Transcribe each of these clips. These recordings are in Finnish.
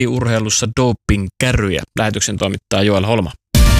urheilussa doping-kärryjä. Lähetyksen toimittaa Joel Holma.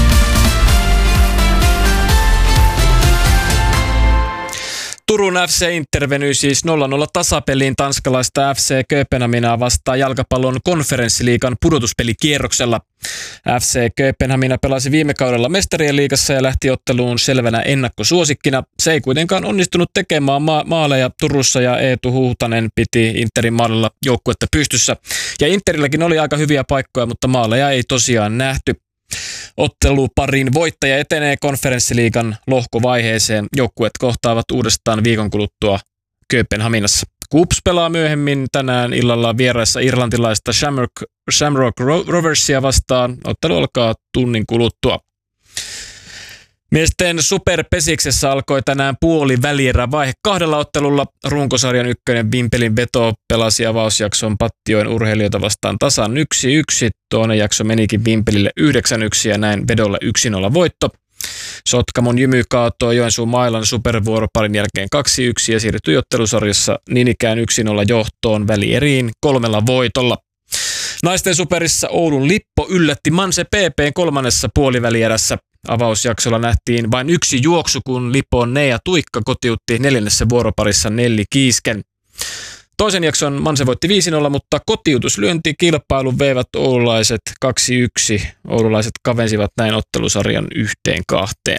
Turun FC Inter venyi siis 0-0 tasapeliin tanskalaista FC Kööpenhaminaa vastaan jalkapallon konferenssiliigan pudotuspelikierroksella. FC Kööpenhamina pelasi viime kaudella Mestarien liigassa ja lähti otteluun selvänä ennakkosuosikkina. Se ei kuitenkaan onnistunut tekemään maaleja Turussa ja Eetu Huhtanen piti Interin maalilla joukkuetta pystyssä. Ja Interilläkin oli aika hyviä paikkoja, mutta maaleja ei tosiaan nähty. Otteluparin voittaja etenee konferenssiliigan lohkovaiheeseen. Joukkueet kohtaavat uudestaan viikon kuluttua Kööpenhaminassa. KuPS pelaa myöhemmin tänään illalla vieraissa irlantilaista Shamrock Roversia vastaan. Ottelu alkaa tunnin kuluttua. Miesten superpesiksessä alkoi tänään puolivälierävaihe 2 ottelulla. Runkosarjan ykkönen Vimpelin Veto pelasi avausjakson Pattijoen urheilijoita vastaan tasan 1-1. Toinen jakso menikin Vimpelille 9-1 ja näin Vedolle 1-0 voitto. Sotkamon Jymy kaatoi Joensuun Mailan supervuoroparin jälkeen 2-1 ja siirtyi ottelusarjassa niin ikään 1-0 johtoon välieriin 3 voitolla. Naisten superissa Oulun Lippo yllätti Manse PP:n 3. puolivälierässä. Avausjaksolla nähtiin vain 1 juoksu, kun Lipon Nea Tuikka kotiutti 4. vuoroparissa Nelli Kiisken. Toisen jakson Manse voitti 5-0, mutta kotiutuslyönti kilpailun veivät oululaiset 2-1. Oululaiset kavensivat näin ottelusarjan 1-2.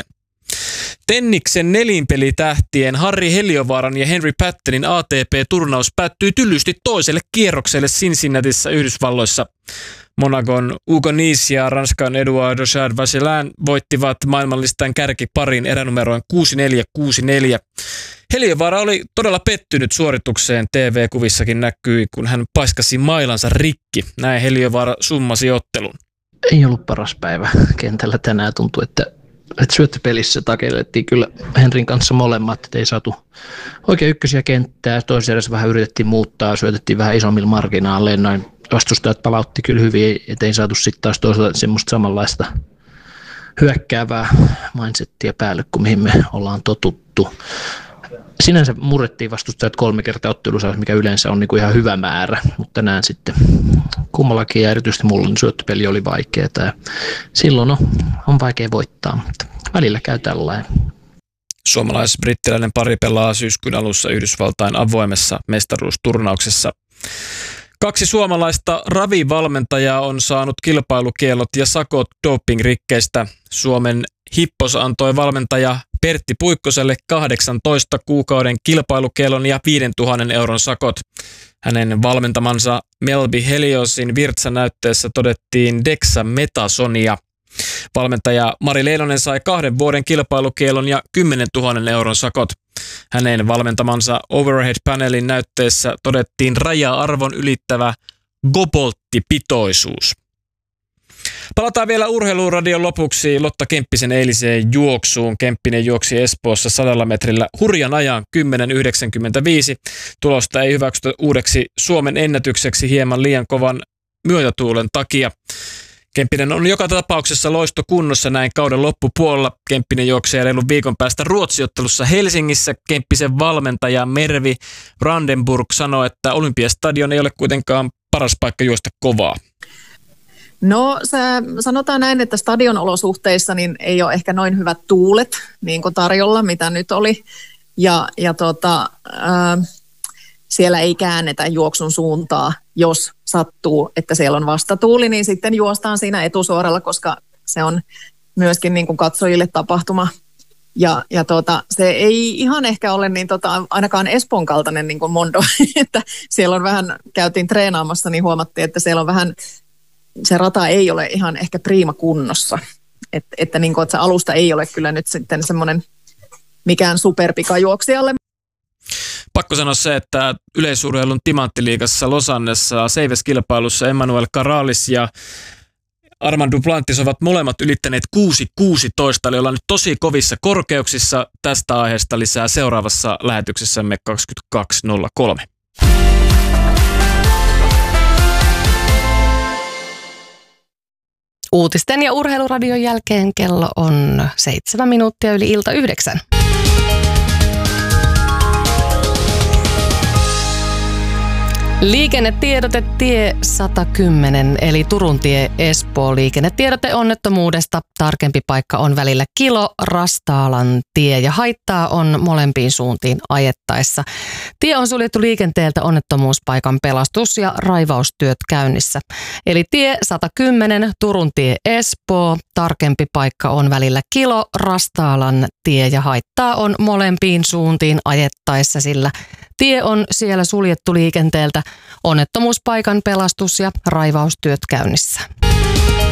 Tenniksen nelinpelitähtien Harri Heliövaaran ja Henry Pattonin ATP-turnaus päättyi tyllysti toiselle kierrokselle Cincinnatissa Yhdysvalloissa. Monacon Hugo Nys ja Ranskan Eduardo Chad-Vasselin voittivat maailmanlistan kärkiparin eränumeroin 6-4-6-4. Heliövaara oli todella pettynyt suoritukseen. TV-kuvissakin näkyi, kun hän paiskasi mailansa rikki. Näin Heliövaara summasi ottelun. Ei ollut paras päivä kentällä tänään. Tuntui, että syöttöpelissä takellettiin kyllä Henrin kanssa molemmat, että ei saatu oikein ykkösiä kenttää. Toisessa edes vähän yritettiin muuttaa, syötettiin vähän isommilla marginaaleilla. Noin vastustajat palautti kyllä hyvin, ettei saatu sitten taas toisaalta semmoista samanlaista hyökkäävää mindsettiä päälle kuin mihin me ollaan totuttu. Sinänsä murrettiin vastustajat 3 kertaa ottelussa, mikä yleensä on niinku ihan hyvä määrä, mutta tänään sitten kummallakin ja erityisesti mulla niin syöttöpeli oli vaikeaa ja silloin on vaikea voittaa, mutta välillä käy tällainen. Suomalais-brittiläinen pari pelaa syyskuun alussa Yhdysvaltain avoimessa mestaruusturnauksessa. 2 suomalaista ravivalmentajaa on saanut kilpailukiellot ja sakot dopingrikkeistä. Suomen Hippos antoi valmentaja Pertti Puikkoselle 18 kuukauden kilpailukiellon ja 5 000 euron sakot. Hänen valmentamansa Melby Heliosin virtsanäytteessä todettiin dexametasonia. Valmentaja Mari Leinonen sai 2 vuoden kilpailukiellon ja 10 000 euron sakot. Hänen valmentamansa Overhead-panelin näytteessä todettiin raja-arvon ylittävä kobolttipitoisuus. Palataan vielä Urheiluradion lopuksi Lotta Kemppisen eiliseen juoksuun. Kemppinen juoksi Espoossa 100 metrillä hurjan ajan 10.95. Tulosta ei hyväksytä uudeksi Suomen ennätykseksi hieman liian kovan myötätuulen takia. Kemppinen on joka tapauksessa loistokunnossa näin kauden loppupuolella. Kemppinen juoksee reilun viikon päästä Ruotsiottelussa Helsingissä. Kemppisen valmentaja Mervi Brandenburg sanoi, että Olympiastadion ei ole kuitenkaan paras paikka juosta kovaa. No sanotaan näin, että stadionolosuhteissa niin ei ole ehkä noin hyvät tuulet niin kuin tarjolla, mitä nyt oli. Siellä ei käännetä juoksun suuntaa, jos sattuu, että siellä on vastatuuli, niin sitten juostaan siinä etusuoralla, koska se on myöskin niin kuin katsojille tapahtuma. Se ei ihan ehkä ole niin ainakaan Espoon kaltainen niin kuin Mondo, että siellä on vähän, käytiin treenaamassa, niin huomattiin, että siellä on vähän, se rata ei ole ihan ehkä priima kunnossa. Että niin kuin, että se alusta ei ole kyllä nyt sitten semmoinen mikään superpikajuoksijalle. Pakko sanoa se, että yleisurheilun timanttiliigassa Losannessa Seives-kilpailussa Emmanuel Caralis ja Armand Duplantis ovat molemmat ylittäneet 6.16, eli ollaan nyt tosi kovissa korkeuksissa. Tästä aiheesta lisää seuraavassa lähetyksessämme 22.03. Uutisten ja Urheiluradion jälkeen kello on 7 minuuttia yli ilta 9. Liikennetiedote tie 110 eli Turun tie Espoo. Liikennetiedote onnettomuudesta. Tarkempi paikka on välillä Rastaalan tie ja haittaa on molempiin suuntiin ajettaessa. Tie on suljettu liikenteeltä onnettomuuspaikan pelastus- ja raivaustyöt käynnissä. Eli tie 110 Turun tie Espoo. Tarkempi paikka on välillä Rastaalan tie ja haittaa on molempiin suuntiin ajettaessa, sillä tie on siellä suljettu liikenteeltä. Onnettomuuspaikan pelastus- ja raivaustyöt käynnissä.